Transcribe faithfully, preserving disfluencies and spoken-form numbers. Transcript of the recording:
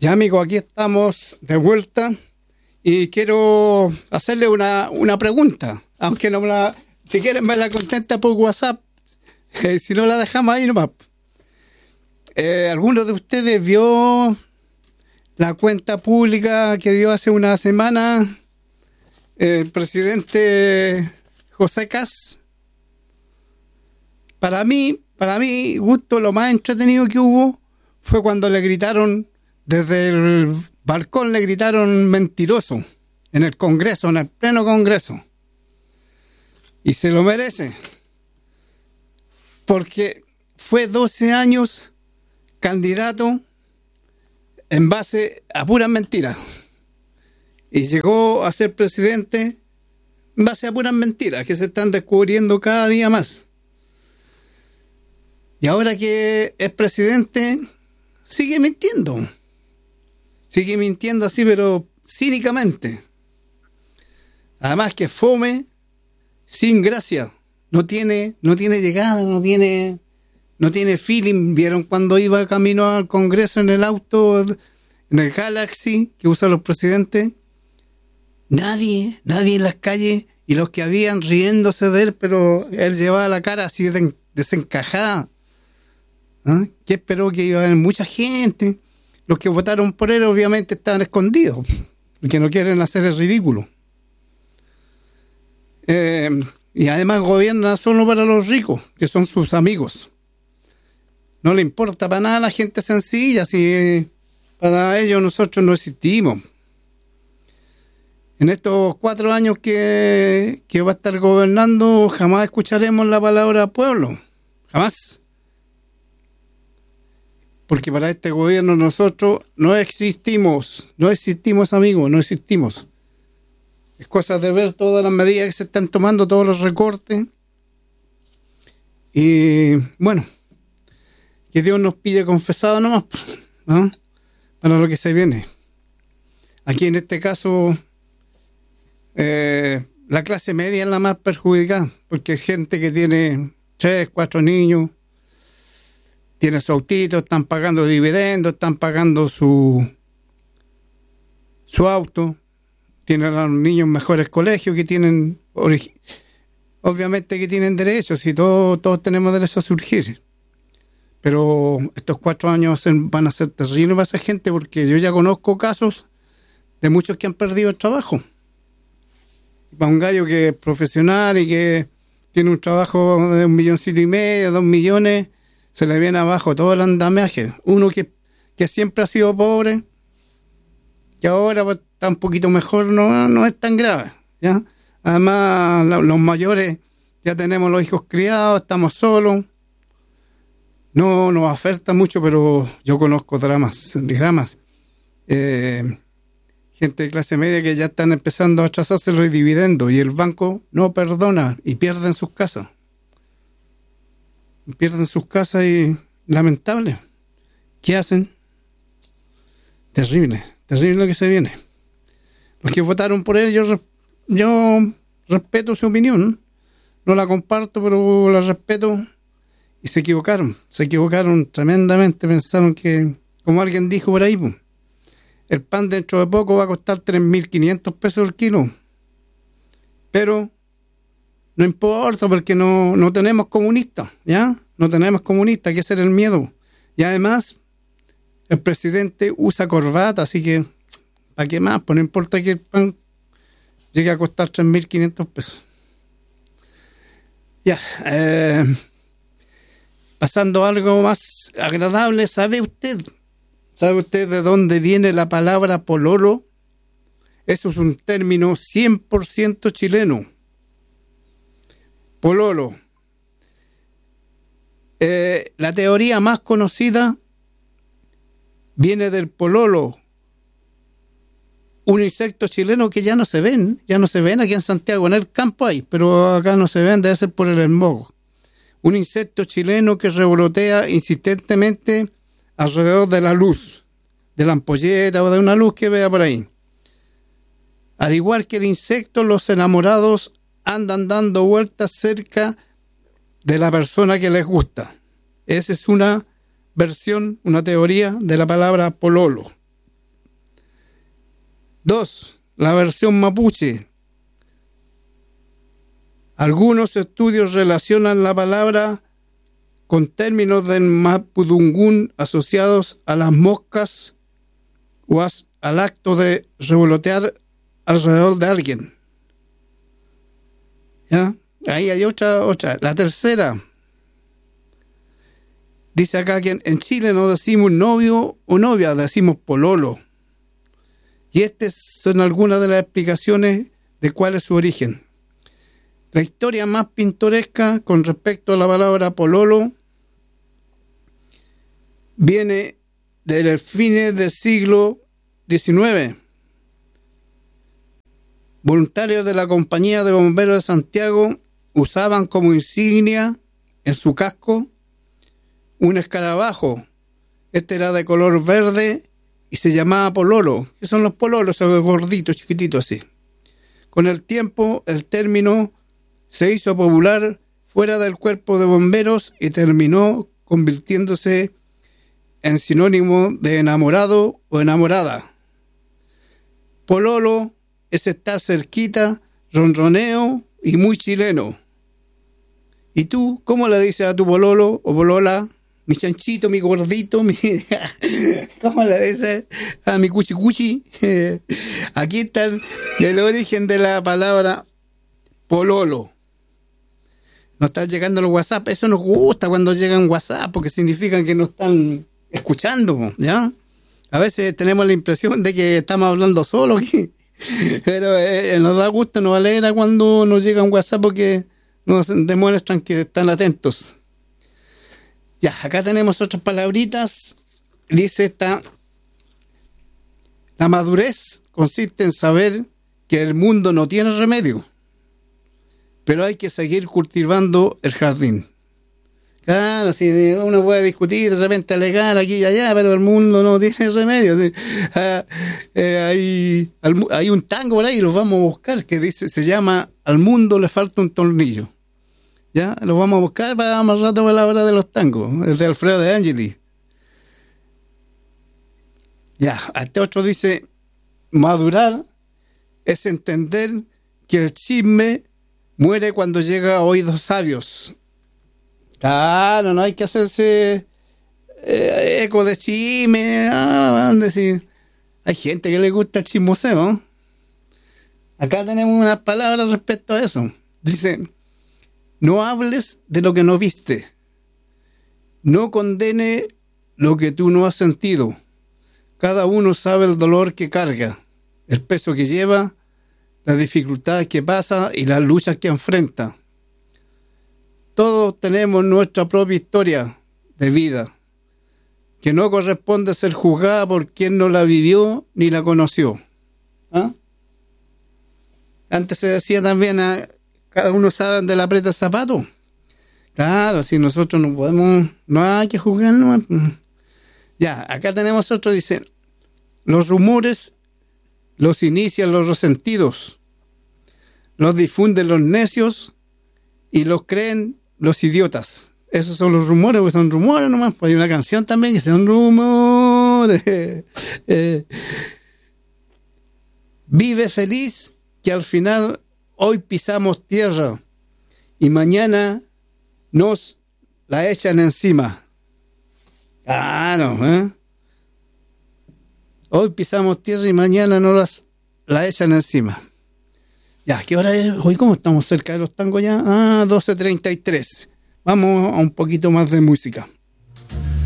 Ya, amigo, aquí estamos de vuelta y quiero hacerle una, una pregunta, aunque no me la, si quieren me la contesta por WhatsApp, eh, si no la dejamos ahí nomás. Eh, ¿Alguno de ustedes vio la cuenta pública que dio hace una semana el presidente José Kast? Para mí, para mí, gusto, lo más entretenido que hubo fue cuando le gritaron, desde el balcón le gritaron mentiroso, en el Congreso, en el pleno Congreso. Y se lo merece, porque fue doce años candidato en base a puras mentiras. Y llegó a ser presidente en base a puras mentiras, que se están descubriendo cada día más. Y ahora que es presidente, sigue mintiendo. Sigue mintiendo así, pero cínicamente. Además que fome, sin gracia. No tiene, no tiene llegada, no tiene, no tiene feeling. ¿Vieron cuando iba camino al Congreso en el auto, en el Galaxy, que usan los presidentes? Nadie, nadie en las calles, y los que habían riéndose de él, pero él llevaba la cara así desencajada. ¿Ah? Que esperó que iba a haber mucha gente. Los que votaron por él obviamente estaban escondidos, porque no quieren hacer el ridículo. Eh, y además gobierna solo para los ricos, que son sus amigos. No le importa para nada a la gente sencilla, si para ellos nosotros no existimos. En estos cuatro años que, que va a estar gobernando, jamás escucharemos la palabra pueblo. Jamás. Porque para este gobierno nosotros no existimos, no existimos, amigos, no existimos. Es cosa de ver todas las medidas que se están tomando, todos los recortes. Y bueno, que Dios nos pille confesado nomás, ¿no? Para lo que se viene. Aquí en este caso, eh, la clase media es la más perjudicada, porque hay gente que tiene tres, cuatro niños, tiene su autito, están pagando dividendos, están pagando su, su auto, tienen a los niños en mejores colegios que tienen, obviamente que tienen derechos, y todos, todos tenemos derecho a surgir. Pero estos cuatro años van a ser terribles para esa gente, porque yo ya conozco casos de muchos que han perdido el trabajo. Para un gallo que es profesional y que tiene un trabajo de un milloncito y medio, dos millones, se le viene abajo todo el andamiaje. Uno que, que siempre ha sido pobre, que ahora pues, está un poquito mejor, no, no es tan grave, ¿ya? Además, la, los mayores ya tenemos los hijos criados, estamos solos. No nos afecta mucho, pero yo conozco dramas, dramas. Eh, gente de clase media que ya están empezando a atrasarse los dividendos y el banco no perdona y pierden sus casas. Pierden sus casas y lamentable. ¿Qué hacen? Terrible, terrible lo que se viene. Los que votaron por él, yo, yo respeto su opinión, no la comparto, pero la respeto. Y se equivocaron, se equivocaron tremendamente. Pensaron que, como alguien dijo por ahí, el pan dentro de poco va a costar tres mil quinientos pesos el kilo. Pero no importa, porque no, no tenemos comunistas, ¿ya? No tenemos comunistas, que ese era el miedo. Y además, el presidente usa corbata, así que, ¿para qué más? Pues no importa que el pan llegue a costar tres mil quinientos pesos. Ya, eh, pasando a algo más agradable, ¿sabe usted? ¿Sabe usted de dónde viene la palabra pololo? Eso es un término cien por ciento chileno. Pololo. Eh, la teoría más conocida viene del pololo, un insecto chileno que ya no se ven, ya no se ven aquí en Santiago, en el campo hay, pero acá no se ven, debe ser por el smog. Un insecto chileno que revolotea insistentemente alrededor de la luz, de la ampolleta o de una luz que vea por ahí. Al igual que el insecto, los enamorados andan dando vueltas cerca de la persona que les gusta. Esa es una versión, una teoría de la palabra pololo. Dos, la versión mapuche. Algunos estudios relacionan la palabra con términos del mapudungún asociados a las moscas o as, al acto de revolotear alrededor de alguien. ¿Ya? Ahí hay otra, otra. La tercera. Dice acá que en Chile no decimos novio o novia, decimos pololo. Y estas son algunas de las explicaciones de cuál es su origen. La historia más pintoresca con respecto a la palabra pololo viene de fines del siglo diecinueve. Voluntarios de la Compañía de Bomberos de Santiago usaban como insignia en su casco un escarabajo. Este era de color verde y se llamaba pololo. ¿Qué son los pololos? Esos gorditos, chiquititos así. Con el tiempo, el término se hizo popular fuera del cuerpo de bomberos y terminó convirtiéndose en sinónimo de enamorado o enamorada. Pololo es estar cerquita, ronroneo y muy chileno. ¿Y tú cómo le dices a tu pololo o polola? Mi chanchito, mi gordito, mi... ¿Cómo le dices a mi cuchi cuchi? Aquí está el, el origen de la palabra pololo. Nos están llegando los WhatsApp. Eso nos gusta cuando llegan WhatsApp porque significa que nos están escuchando, ¿ya? A veces tenemos la impresión de que estamos hablando solo aquí. Pero eh, nos da gusto, nos alegra cuando nos llega un WhatsApp porque nos demuestran que están atentos. Ya, acá tenemos otras palabritas. Dice esta: la madurez consiste en saber que el mundo no tiene remedio, pero hay que seguir cultivando el jardín. Claro, si uno puede discutir, de repente alegar aquí y allá, pero el mundo no tiene remedio. ¿Sí? Ah, eh, hay, hay un tango por ahí, lo vamos a buscar, que dice, se llama Al mundo le falta un tornillo. Ya, lo vamos a buscar para dar más rato para la hora de los tangos, el de Alfredo de Angeli. Ya, este otro dice, madurar es entender que el chisme muere cuando llega a oídos sabios. Claro, no hay que hacerse eh, eco de chisme. Ah, decir. Hay gente que le gusta el chismoseo. Acá tenemos unas palabras respecto a eso. Dice, no hables de lo que no viste. No condene lo que tú no has sentido. Cada uno sabe el dolor que carga, el peso que lleva, las dificultades que pasa y las luchas que enfrenta. Todos tenemos nuestra propia historia de vida, que no corresponde ser juzgada por quien no la vivió ni la conoció. ¿Ah? Antes se decía también, a, cada uno sabe dónde le aprieta el zapato. Claro, si nosotros no podemos, no hay que juzgar. No. Ya, acá tenemos otro, dice, los rumores los inician los resentidos, los difunden los necios y los creen los idiotas. Esos son los rumores, pues son rumores nomás. Pues hay una canción también que son rumores. Eh, vive feliz que al final hoy pisamos tierra y mañana nos la echan encima. Claro, ¿eh? Hoy pisamos tierra y mañana nos las, la echan encima. Ya, ¿qué hora es? Hoy, ¿cómo estamos cerca de los tangos ya? Ah, doce treinta y tres. Vamos a un poquito más de música.